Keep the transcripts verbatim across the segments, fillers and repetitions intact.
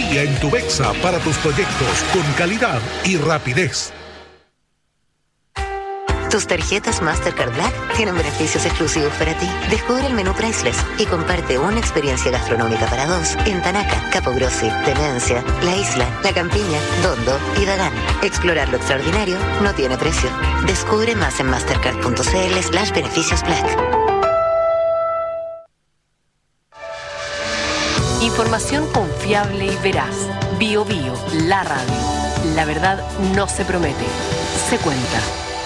Confía en Tubexa para tus proyectos con calidad y rapidez. Tus tarjetas Mastercard Black tienen beneficios exclusivos para ti. Descubre el menú Priceless y comparte una experiencia gastronómica para dos en Tanaca, Capogrossi, Tenencia, La Isla, La Campiña, Dondo y Dagán. Explorar lo extraordinario no tiene precio. Descubre más en mastercard.cl slash beneficios Black. Información confiable y veraz. Bio Bio, la radio. La verdad no se promete, se cuenta.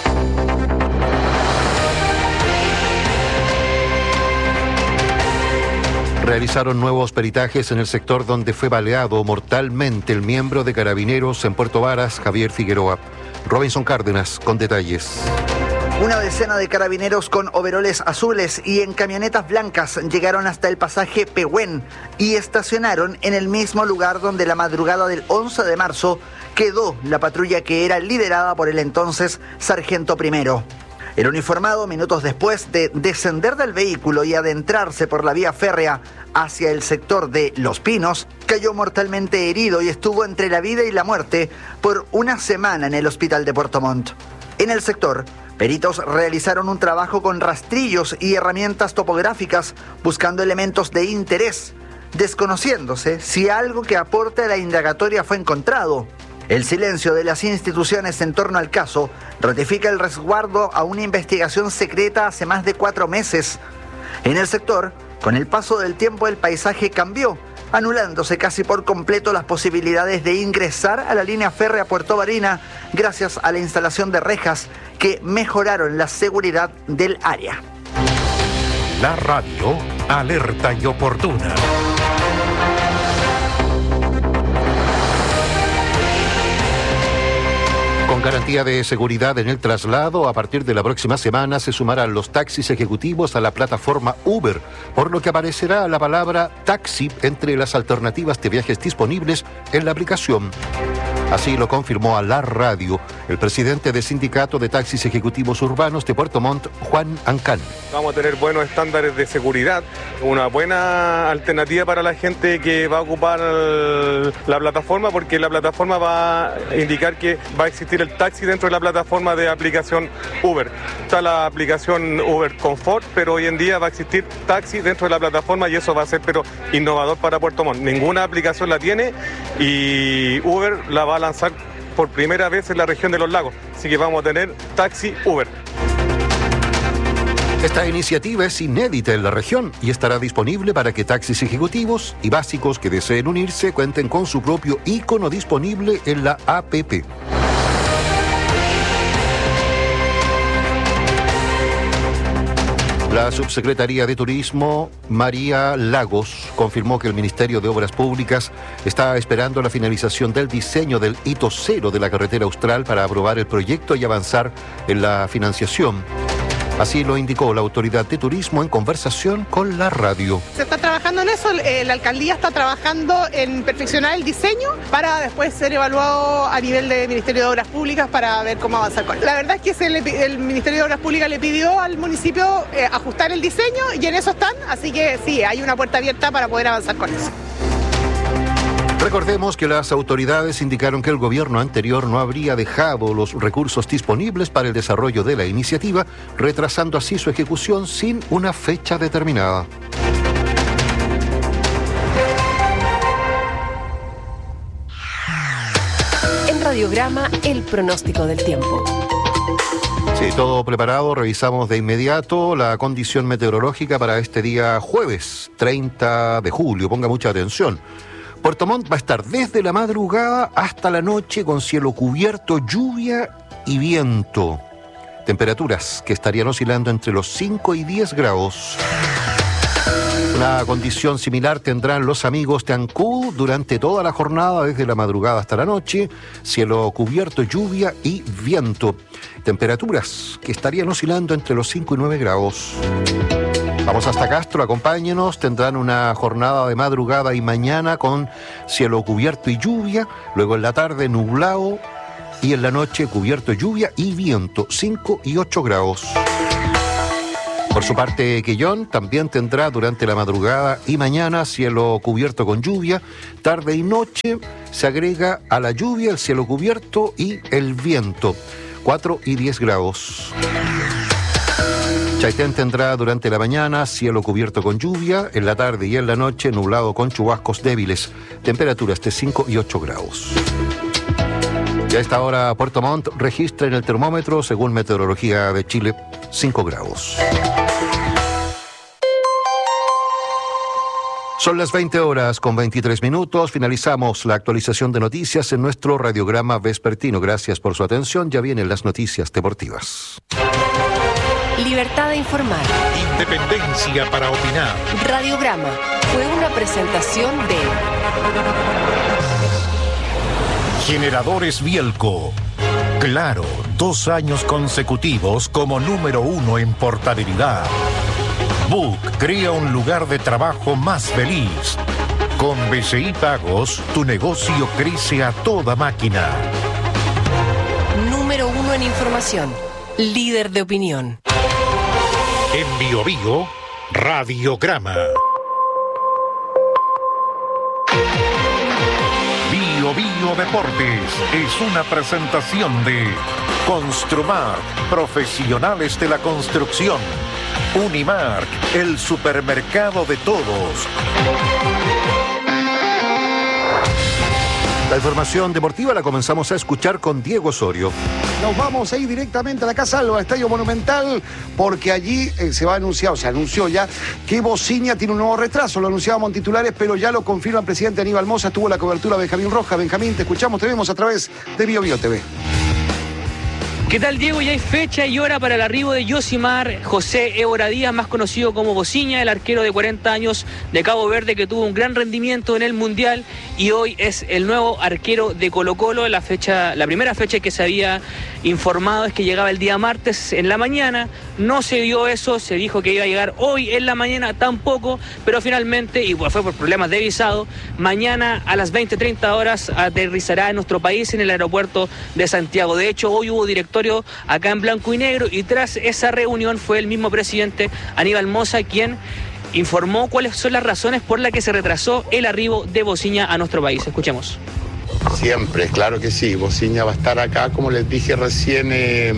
Realizaron nuevos peritajes en el sector donde fue baleado mortalmente el miembro de Carabineros en Puerto Varas, Javier Figueroa. Robinson Cárdenas, con detalles. Una decena de carabineros con overoles azules y en camionetas blancas llegaron hasta el pasaje Pehuen y estacionaron en el mismo lugar donde la madrugada del once de marzo quedó la patrulla que era liderada por el entonces sargento primero. El uniformado, minutos después de descender del vehículo y adentrarse por la vía férrea hacia el sector de Los Pinos, cayó mortalmente herido y estuvo entre la vida y la muerte por una semana en el hospital de Puerto Montt. En el sector, peritos realizaron un trabajo con rastrillos y herramientas topográficas buscando elementos de interés, desconociéndose si algo que aporte a la indagatoria fue encontrado. El silencio de las instituciones en torno al caso ratifica el resguardo a una investigación secreta hace más de cuatro meses. En el sector, con el paso del tiempo el paisaje cambió, anulándose casi por completo las posibilidades de ingresar a la línea férrea Puerto Varina gracias a la instalación de rejas que mejoraron la seguridad del área. La radio, alerta y oportuna. Con garantía de seguridad en el traslado, a partir de la próxima semana se sumarán los taxis ejecutivos a la plataforma Uber, por lo que aparecerá la palabra taxi entre las alternativas de viajes disponibles en la aplicación. Así lo confirmó a la radio el presidente del Sindicato de Taxis Ejecutivos Urbanos de Puerto Montt, Juan Ancán. Vamos a tener buenos estándares de seguridad, una buena alternativa para la gente que va a ocupar la plataforma, porque la plataforma va a indicar que va a existir el taxi dentro de la plataforma de aplicación Uber. Está la aplicación Uber Comfort, pero hoy en día va a existir taxi dentro de la plataforma y eso va a ser pero innovador para Puerto Montt. Ninguna aplicación la tiene y Uber la va a lanzar por primera vez en la región de los lagos. Así que vamos a tener taxi Uber. Esta iniciativa es inédita en la región y estará disponible para que taxis ejecutivos y básicos que deseen unirse cuenten con su propio icono disponible en la app. La subsecretaría de Turismo, María Lagos, confirmó que el Ministerio de Obras Públicas está esperando la finalización del diseño del hito cero de la carretera austral para aprobar el proyecto y avanzar en la financiación. Así lo indicó la autoridad de turismo en conversación con la radio. Se está trabajando en eso, eh, la alcaldía está trabajando en perfeccionar el diseño para después ser evaluado a nivel del Ministerio de Obras Públicas para ver cómo avanzar con él. La verdad es que se le, el Ministerio de Obras Públicas le pidió al municipio eh, ajustar el diseño y en eso están, así que sí, hay una puerta abierta para poder avanzar con eso. Recordemos que las autoridades indicaron que el gobierno anterior no habría dejado los recursos disponibles para el desarrollo de la iniciativa, retrasando así su ejecución sin una fecha determinada. En Radiograma, el pronóstico del tiempo. Sí, todo preparado. Revisamos de inmediato la condición meteorológica para este día jueves, treinta de julio. Ponga mucha atención. Puerto Montt va a estar desde la madrugada hasta la noche con cielo cubierto, lluvia y viento. Temperaturas que estarían oscilando entre los cinco y diez grados. Una condición similar tendrán los amigos de Ancud durante toda la jornada, desde la madrugada hasta la noche. Cielo cubierto, lluvia y viento. Temperaturas que estarían oscilando entre los cinco y nueve grados. Vamos hasta Castro, acompáñenos, tendrán una jornada de madrugada y mañana con cielo cubierto y lluvia, luego en la tarde nublado y en la noche cubierto, lluvia y viento, cinco y ocho grados. Por su parte, Quellón también tendrá durante la madrugada y mañana cielo cubierto con lluvia. Tarde y noche se agrega a la lluvia el cielo cubierto y el viento. cuatro y diez grados. Chaitén tendrá durante la mañana cielo cubierto con lluvia, en la tarde y en la noche nublado con chubascos débiles, temperaturas de cinco y ocho grados. Y a esta hora Puerto Montt registra en el termómetro, según Meteorología de Chile, cinco grados. Son las veinte horas con veintitrés minutos. Finalizamos la actualización de noticias en nuestro radiograma vespertino. Gracias por su atención. Ya vienen las noticias deportivas. Libertad de informar. Independencia para opinar. Radiograma fue una presentación de Generadores Bielco. Claro, dos años consecutivos como número uno en portabilidad. Book crea un lugar de trabajo más feliz. Con B C I Pagos, tu negocio crece a toda máquina. número uno en información. Líder de opinión. En Bio Bio, Radiograma. Bio Bio Deportes es una presentación de Construmar, profesionales de la construcción. Unimark, el supermercado de todos. La información deportiva la comenzamos a escuchar con Diego Osorio. Nos vamos a ir directamente a la Casa Alba, Estadio Monumental, porque allí eh, se va a anunciar, o se anunció ya, que Bociña tiene un nuevo retraso. Lo anunciábamos en titulares, pero ya lo confirma el presidente Aníbal Mosa. Tuvo la cobertura Benjamín Rojas. Benjamín, te escuchamos, te vemos a través de Bio Bio T V. ¿Qué tal, Diego? Ya hay fecha y hora para el arribo de Yosimar José Évora Díaz, más conocido como Bociña, el arquero de cuarenta años de Cabo Verde que tuvo un gran rendimiento en el Mundial y hoy es el nuevo arquero de Colo-Colo. La fecha, la primera fecha que se había informado es que llegaba el día martes en la mañana. No se dio eso, se dijo que iba a llegar hoy en la mañana tampoco, pero finalmente, y fue por problemas de visado, mañana a las veinte treinta horas aterrizará en nuestro país en el aeropuerto de Santiago. De hecho, hoy hubo directorio acá en blanco y negro y tras esa reunión fue el mismo presidente Aníbal Mosa quien informó cuáles son las razones por las que se retrasó el arribo de Bociña a nuestro país. Escuchemos. Siempre, claro que sí. Bociña va a estar acá, como les dije recién, eh,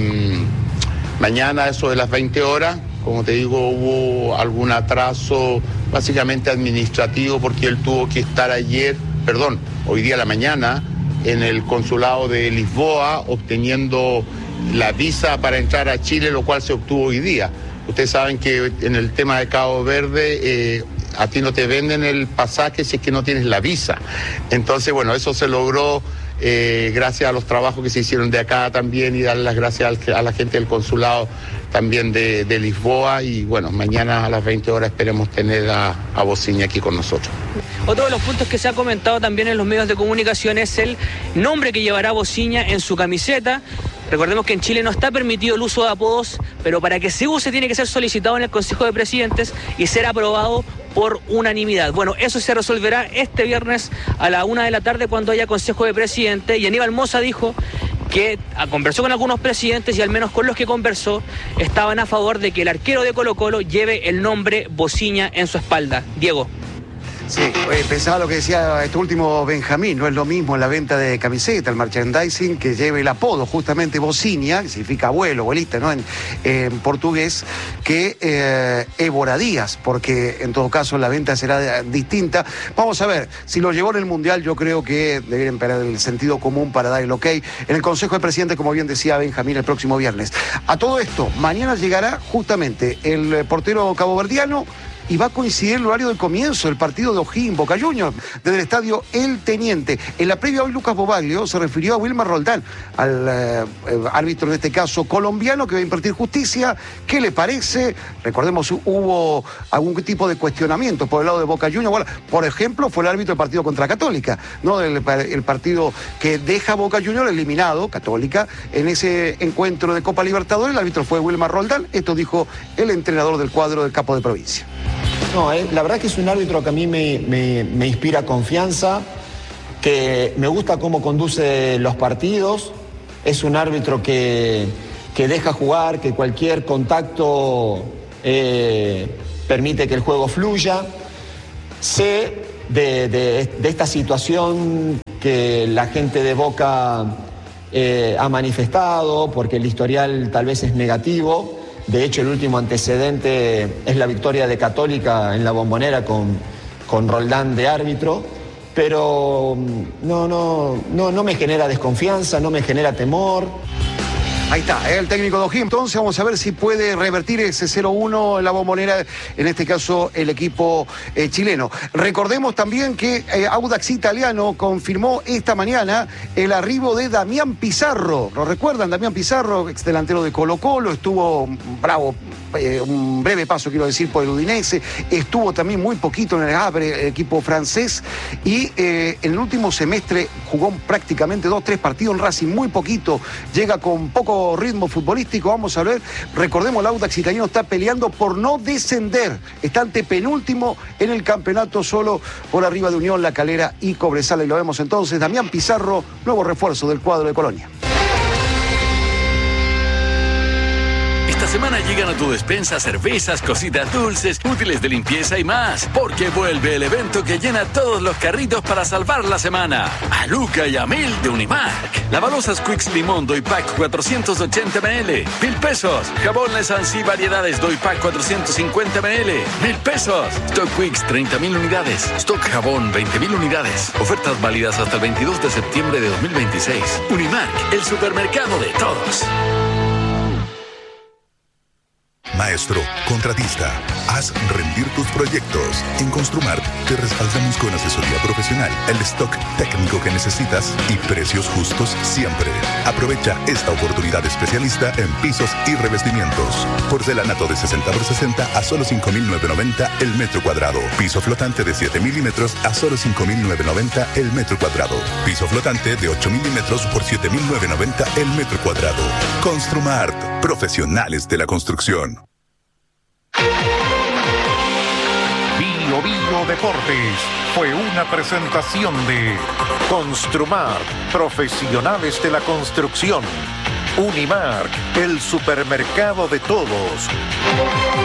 mañana a eso de las veinte horas. Como te digo, hubo algún atraso básicamente administrativo porque él tuvo que estar ayer, perdón, hoy día a la mañana en el consulado de Lisboa obteniendo la visa para entrar a Chile, lo cual se obtuvo hoy día. Ustedes saben que en el tema de Cabo Verde eh, a ti no te venden el pasaje si es que no tienes la visa. Entonces, bueno, eso se logró eh, gracias a los trabajos que se hicieron de acá también y darle las gracias al, a la gente del consulado también de, de Lisboa y bueno, mañana a las veinte horas esperemos tener a, a Bociña aquí con nosotros. Otro de los puntos que se ha comentado también en los medios de comunicación es el nombre que llevará Bociña en su camiseta. Recordemos que en Chile no está permitido el uso de apodos, pero para que se use tiene que ser solicitado en el Consejo de Presidentes y ser aprobado por unanimidad. Bueno, eso se resolverá este viernes a la una de la tarde cuando haya Consejo de Presidentes y Aníbal Mosa dijo que conversó con algunos presidentes y al menos con los que conversó estaban a favor de que el arquero de Colo-Colo lleve el nombre Bociña en su espalda. Diego. Sí, eh, pensaba lo que decía este último Benjamín, no es lo mismo en la venta de camiseta, el merchandising, que lleve el apodo justamente Bociña, que significa abuelo, abuelita, ¿no? En, eh, en portugués, que eh, Évora Díaz, porque en todo caso la venta será distinta. Vamos a ver, si lo llevó en el Mundial, yo creo que deberían esperar el sentido común para dar el ok en el Consejo de Presidentes, como bien decía Benjamín, el próximo viernes. A todo esto, mañana llegará justamente el portero caboverdiano y va a coincidir el horario del comienzo del partido de O'Higgins Boca Juniors desde el estadio El Teniente. En la previa hoy Lucas Bobaglio se refirió a Wilmar Roldán, al eh, árbitro en este caso colombiano que va a impartir justicia. ¿Qué le parece? Recordemos, hubo algún tipo de cuestionamiento por el lado de Boca Juniors. Bueno, por ejemplo, fue el árbitro del partido contra Católica, ¿no? El, el partido que deja a Boca Juniors eliminado, Católica, en ese encuentro de Copa Libertadores. El árbitro fue Wilmar Roldán. Esto dijo el entrenador del cuadro del Capo de Provincia. No, eh, la verdad que es un árbitro que a mí me, me, me inspira confianza, que me gusta cómo conduce los partidos, es un árbitro que, que deja jugar, que cualquier contacto eh, permite que el juego fluya. Sé de, de, de esta situación que la gente de Boca eh, ha manifestado, porque el historial tal vez es negativo. De hecho, el último antecedente es la victoria de Católica en la Bombonera con, con Roldán de árbitro. Pero no, no, no, no me genera desconfianza, no me genera temor. Ahí está, el técnico de O'Higgins. Entonces vamos a ver si puede revertir ese cero uno en la Bombonera, en este caso el equipo eh, chileno. Recordemos también que eh, Audax Italiano confirmó esta mañana el arribo de Damián Pizarro. ¿Lo recuerdan? Damián Pizarro, ex delantero de Colo Colo, estuvo bravo, eh, un breve paso quiero decir por el Udinese, estuvo también muy poquito en el Havre, equipo francés, y eh, en el último semestre jugó prácticamente dos, tres partidos en Racing, muy poquito, llega con poco ritmo futbolístico. Vamos a ver, recordemos, el Audax Italiano está peleando por no descender, está ante penúltimo en el campeonato, solo por arriba de Unión La Calera y Cobresal. Y lo vemos entonces, Damián Pizarro, nuevo refuerzo del cuadro de Colonia. Esta semana llegan a tu despensa cervezas, cositas dulces, útiles de limpieza y más, porque vuelve el evento que llena todos los carritos para salvar la semana. A Luca y a Mil de Unimark. Lavalosas Quicks Limón Doy Pack cuatrocientos ochenta mililitros. Mil pesos. Jabón Lesansi Variedades Doy Pack cuatrocientos cincuenta mililitros. Mil pesos. Stock Quicks treinta mil unidades. Stock Jabón veinte mil unidades. Ofertas válidas hasta el veintidós de septiembre de dos mil veintiséis. Unimark, el supermercado de todos. Maestro, contratista, haz rendir tus proyectos. En Construmart te respaldamos con asesoría profesional, el stock técnico que necesitas y precios justos siempre. Aprovecha esta oportunidad especialista en pisos y revestimientos. Porcelanato de sesenta por sesenta a solo cinco mil novecientos noventa el metro cuadrado. Piso flotante de siete milímetros a solo cinco mil novecientos noventa el metro cuadrado. Piso flotante de ocho milímetros por siete mil novecientos noventa el metro cuadrado. Construmart, profesionales de la construcción. Bio Bio Deportes fue una presentación de Construmart, profesionales de la construcción. Unimark, el supermercado de todos.